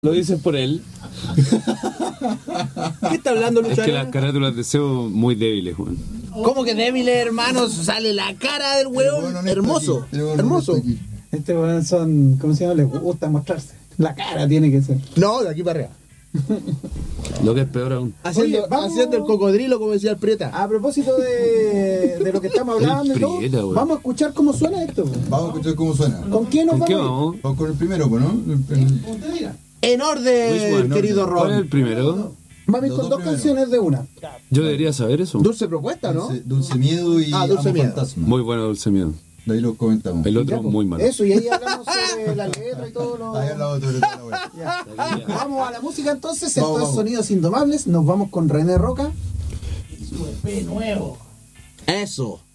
Lo dices por él. ¿Qué está hablando Lucho? Es que las carátulas de SEO muy débiles, weón. ¿Cómo que débiles, hermanos? Sale la cara del weón. Hermoso, hermoso. Este weón son, ¿cómo se llama? Les gusta mostrarse. La cara tiene que ser. No, de aquí para arriba. Lo que es peor aún. Haciendo, Oye, vamos- haciendo el cocodrilo, como decía el Prieta. A propósito de lo que estamos hablando y todo, Prieta, weón. vamos a escuchar cómo suena esto. weón. Vamos a escuchar cómo suena. ¿Con quién nos ¿Con qué vamos? vamos? Vamos con el primero, pues, ¿no? Usted diga. En orden, querido ¿Cuál es el Ron. primero? Mami, Los con dos dos primeros. canciones de una. Yo debería saber eso. Dulce propuesta, ¿no? Dulce Miedo y Dulce Amo Miedo. Fantasma. Muy bueno Dulce Miedo. De ahí lo comentamos. El otro Ya, pues, muy malo. Eso, y ahí hablamos sobre la letra y todo lo... Ahí al lado de la wea. Ya. Vamos a la música entonces. Vamos, Esto es vamos. Sonidos Indomables. Nos vamos con René Roca. Eso.